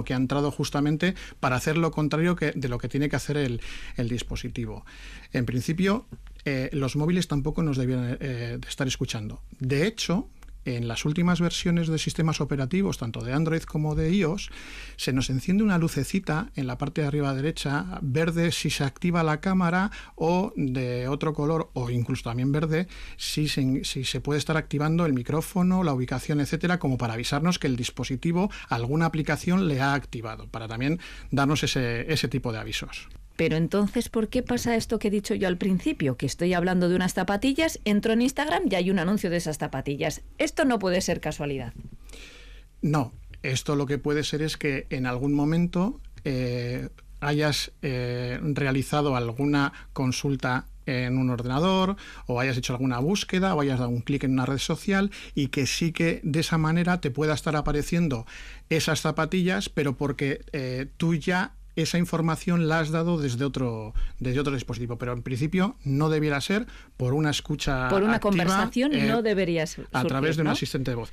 que ha entrado justamente para hacer lo contrario de lo que tiene que hacer el dispositivo. En principio, los móviles tampoco nos debieran de estar escuchando. De hecho, en las últimas versiones de sistemas operativos, tanto de Android como de iOS, se nos enciende una lucecita en la parte de arriba derecha, verde si se activa la cámara, o de otro color, o incluso también verde, si se puede estar activando el micrófono, la ubicación, etcétera, como para avisarnos que el dispositivo, alguna aplicación le ha activado, para también darnos ese tipo de avisos. Pero entonces, ¿por qué pasa esto que he dicho yo al principio? Que estoy hablando de unas zapatillas, entro en Instagram y hay un anuncio de esas zapatillas. Esto no puede ser casualidad. No, esto lo que puede ser es que en algún momento hayas realizado alguna consulta en un ordenador, o hayas hecho alguna búsqueda, o hayas dado un clic en una red social, y que sí que de esa manera te pueda estar apareciendo esas zapatillas, pero porque tú ya esa información la has dado desde otro dispositivo, pero en principio no debiera ser por una escucha por una activa, conversación no debería surgir, a través de un ¿no? asistente de voz.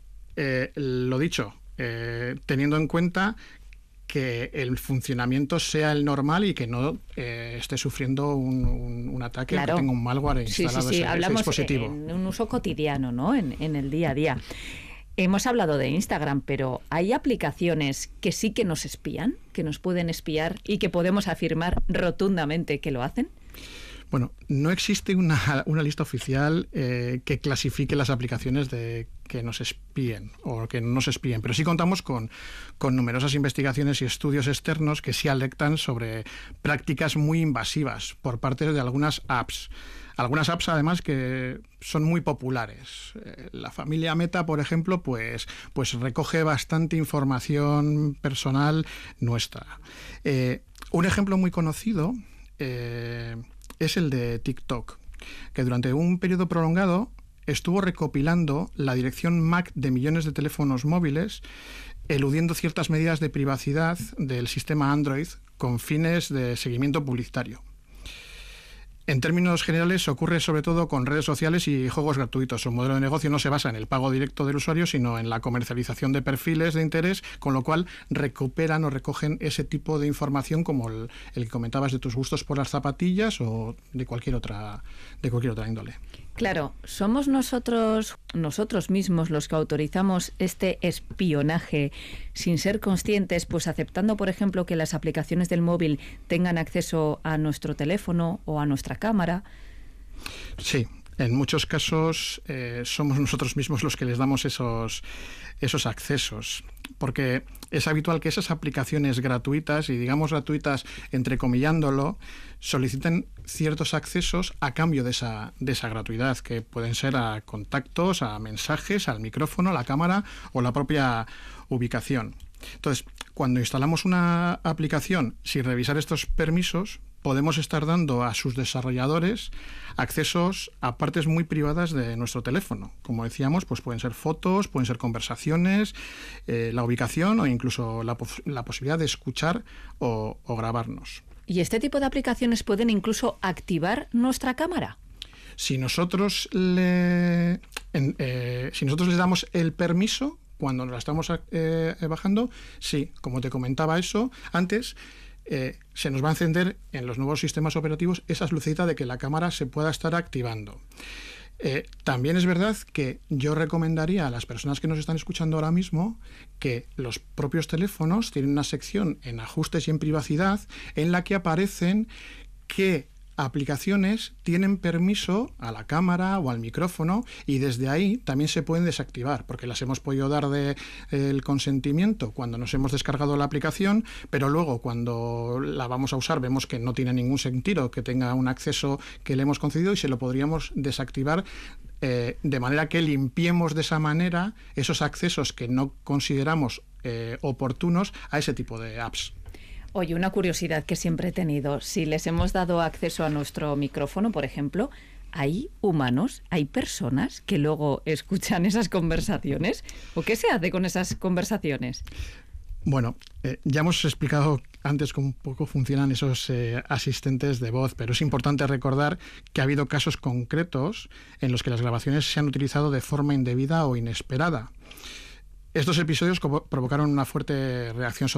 Lo dicho, teniendo en cuenta que el funcionamiento sea el normal y que no esté sufriendo un ataque, claro, que tenga un malware instalado ese dispositivo. En un uso cotidiano, ¿no? En el día a día. Hemos hablado de Instagram, pero ¿hay aplicaciones que sí que nos espían, que nos pueden espiar y que podemos afirmar rotundamente que lo hacen? Bueno, no existe una lista oficial que clasifique las aplicaciones que nos espíen o que no nos espíen, pero sí contamos con numerosas investigaciones y estudios externos que sí alertan sobre prácticas muy invasivas por parte de algunas apps. Algunas apps, además, que son muy populares. La familia Meta, por ejemplo, pues recoge bastante información personal nuestra. Un ejemplo muy conocido es el de TikTok, que durante un periodo prolongado estuvo recopilando la dirección MAC de millones de teléfonos móviles, eludiendo ciertas medidas de privacidad del sistema Android con fines de seguimiento publicitario. En términos generales, ocurre sobre todo con redes sociales y juegos gratuitos. Su modelo de negocio no se basa en el pago directo del usuario, sino en la comercialización de perfiles de interés, con lo cual recuperan o recogen ese tipo de información como el que comentabas de tus gustos por las zapatillas o de cualquier otra índole. Claro, somos nosotros mismos los que autorizamos este espionaje sin ser conscientes, pues aceptando, por ejemplo, que las aplicaciones del móvil tengan acceso a nuestro teléfono o a nuestra cámara. Sí, en muchos casos somos nosotros mismos los que les damos esos accesos, porque es habitual que esas aplicaciones gratuitas, y digamos gratuitas entrecomillándolo, soliciten ciertos accesos a cambio de esa gratuidad, que pueden ser a contactos, a mensajes, al micrófono, a la cámara o la propia ubicación. Entonces, cuando instalamos una aplicación sin revisar estos permisos, podemos estar dando a sus desarrolladores accesos a partes muy privadas de nuestro teléfono. Como decíamos, pues pueden ser fotos, pueden ser conversaciones, la ubicación o incluso la posibilidad de escuchar o grabarnos. ¿Y este tipo de aplicaciones pueden incluso activar nuestra cámara? Si nosotros les damos el permiso cuando la estamos bajando, sí, como te comentaba eso antes, se nos va a encender en los nuevos sistemas operativos esas lucecitas de que la cámara se pueda estar activando. También es verdad que yo recomendaría a las personas que nos están escuchando ahora mismo que los propios teléfonos tienen una sección en ajustes y en privacidad en la que aparecen qué aplicaciones tienen permiso a la cámara o al micrófono, y desde ahí también se pueden desactivar, porque las hemos podido dar el consentimiento cuando nos hemos descargado la aplicación, pero luego cuando la vamos a usar vemos que no tiene ningún sentido que tenga un acceso que le hemos concedido, y se lo podríamos desactivar de manera que limpiemos de esa manera esos accesos que no consideramos oportunos a ese tipo de apps. Oye, una curiosidad que siempre he tenido, si les hemos dado acceso a nuestro micrófono, por ejemplo, ¿hay humanos, hay personas que luego escuchan esas conversaciones? ¿O qué se hace con esas conversaciones? Bueno, ya hemos explicado antes cómo un poco funcionan esos asistentes de voz, pero es importante recordar que ha habido casos concretos en los que las grabaciones se han utilizado de forma indebida o inesperada. Estos episodios provocaron una fuerte reacción social